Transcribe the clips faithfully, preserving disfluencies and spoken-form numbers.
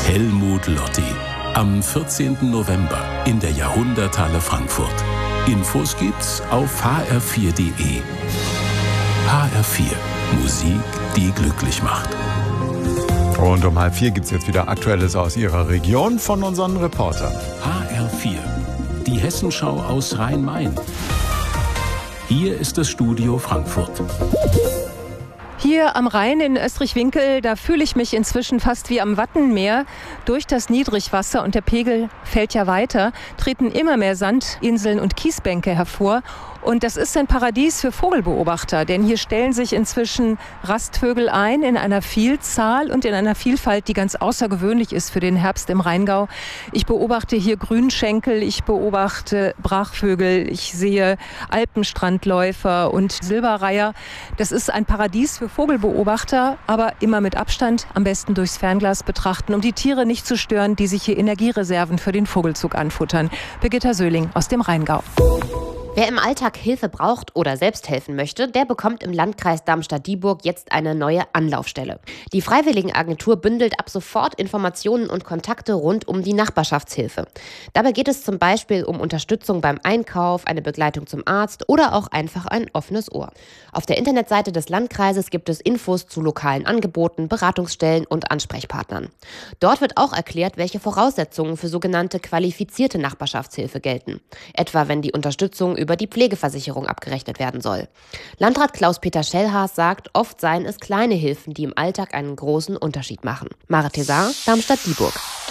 Helmut Lotti. Am vierzehnten November in der Jahrhunderthalle Frankfurt. Infos gibt's auf h r vier punkt d e. H R vier. Musik, die glücklich macht. Und um halb vier gibt es jetzt wieder Aktuelles aus Ihrer Region von unseren Reportern. H R vier. Die Hessenschau aus Rhein-Main. Hier ist das Studio Frankfurt. Hier am Rhein in Österreich-Winkel, da fühle ich mich inzwischen fast wie am Wattenmeer. Durch das Niedrigwasser und der Pegel fällt ja weiter, treten immer mehr Sandinseln und Kiesbänke hervor. Und das ist ein Paradies für Vogelbeobachter, denn hier stellen sich inzwischen Rastvögel ein in einer Vielzahl und in einer Vielfalt, die ganz außergewöhnlich ist für den Herbst im Rheingau. Ich beobachte hier Grünschenkel, ich beobachte Brachvögel, ich sehe Alpenstrandläufer und Silberreiher. Das ist ein Paradies für Vogelbeobachter, aber immer mit Abstand, am besten durchs Fernglas betrachten, um die Tiere nicht zu stören, die sich hier Energiereserven für den Vogelzug anfuttern. Birgitta Söhling aus dem Rheingau. Wer im Alltag Hilfe braucht oder selbst helfen möchte, der bekommt im Landkreis Darmstadt-Dieburg jetzt eine neue Anlaufstelle. Die Freiwilligenagentur bündelt ab sofort Informationen und Kontakte rund um die Nachbarschaftshilfe. Dabei geht es zum Beispiel um Unterstützung beim Einkauf, eine Begleitung zum Arzt oder auch einfach ein offenes Ohr. Auf der Internetseite des Landkreises gibt es Infos zu lokalen Angeboten, Beratungsstellen und Ansprechpartnern. Dort wird auch erklärt, welche Voraussetzungen für sogenannte qualifizierte Nachbarschaftshilfe gelten. Etwa wenn die Unterstützung über über die Pflegeversicherung abgerechnet werden soll. Landrat Klaus-Peter Schellhaas sagt, oft seien es kleine Hilfen, die im Alltag einen großen Unterschied machen. Mare Tessar, Darmstadt-Dieburg.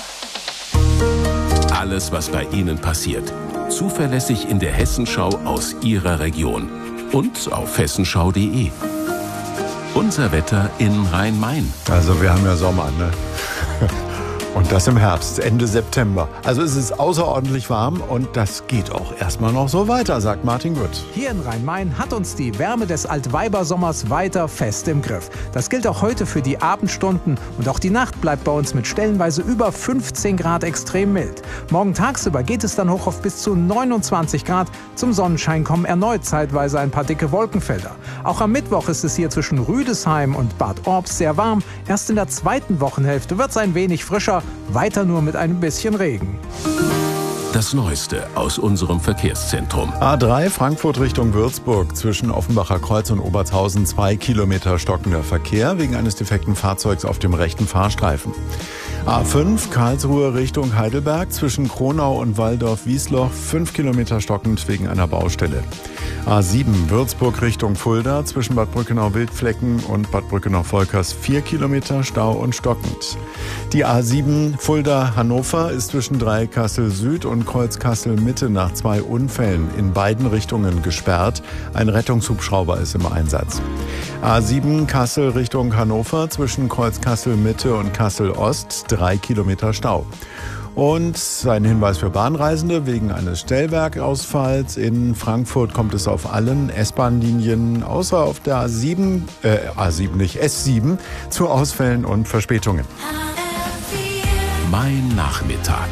Alles, was bei Ihnen passiert. Zuverlässig in der Hessenschau aus Ihrer Region. Und auf hessenschau punkt de. Unser Wetter in Rhein-Main. Also wir haben ja Sommer, ne? Und das im Herbst, Ende September. Also es ist außerordentlich warm und das geht auch erstmal noch so weiter, sagt Martin Grütz. Hier in Rhein-Main hat uns die Wärme des Altweibersommers weiter fest im Griff. Das gilt auch heute für die Abendstunden und auch die Nacht bleibt bei uns mit stellenweise über fünfzehn Grad extrem mild. Morgen tagsüber geht es dann hoch auf bis zu neunundzwanzig Grad. Zum Sonnenschein kommen erneut zeitweise ein paar dicke Wolkenfelder. Auch am Mittwoch ist es hier zwischen Rüdesheim und Bad Orb sehr warm. Erst in der zweiten Wochenhälfte wird es ein wenig frischer. Weiter nur mit ein bisschen Regen. Das Neueste aus unserem Verkehrszentrum. A drei Frankfurt Richtung Würzburg. Zwischen Offenbacher Kreuz und Obertshausen zwei Kilometer stockender Verkehr wegen eines defekten Fahrzeugs auf dem rechten Fahrstreifen. A fünf Karlsruhe Richtung Heidelberg. Zwischen Kronau und Walldorf-Wiesloch fünf Kilometer stockend wegen einer Baustelle. A sieben Würzburg Richtung Fulda. Zwischen Bad Brückenau-Wildflecken und Bad Brückenau-Volkers vier Kilometer Stau und stockend. Die A sieben Fulda-Hannover ist zwischen Dreieckkassel Süd und Kreuz-Kassel Mitte nach zwei Unfällen in beiden Richtungen gesperrt. Ein Rettungshubschrauber ist im Einsatz. A sieben Kassel Richtung Hannover zwischen Kreuz-Kassel Mitte und Kassel Ost drei Kilometer Stau. Und ein Hinweis für Bahnreisende: Wegen eines Stellwerkausfalls in Frankfurt kommt es auf allen S-Bahn-Linien außer auf der A sieben, äh, A sieben nicht, S sieben zu Ausfällen und Verspätungen. Mein Nachmittag.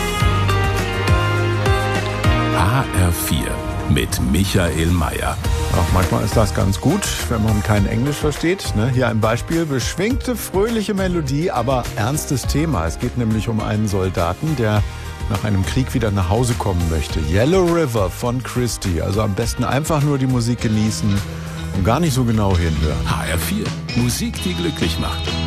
H R vier mit Michael Mayer. Auch manchmal ist das ganz gut, wenn man kein Englisch versteht. Ne? Hier ein Beispiel: beschwingte, fröhliche Melodie, aber ernstes Thema. Es geht nämlich um einen Soldaten, der nach einem Krieg wieder nach Hause kommen möchte. Yellow River von Christie. Also am besten einfach nur die Musik genießen und gar nicht so genau hinhören. H R vier. Musik, die glücklich macht.